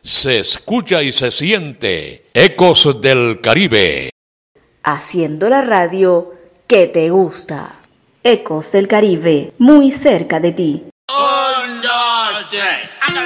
se escucha y se siente. Ecos del Caribe. Haciendo la radio que te gusta. Ecos del Caribe, muy cerca de ti. 1, 2, 3.